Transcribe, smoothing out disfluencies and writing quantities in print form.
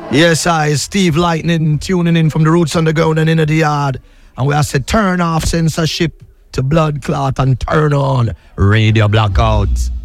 Yes, I, Steve Lightning, tuning in from the Roots Underground and Inna the Yard. And we have said turn off censorship to blood clot and turn on radio blackouts.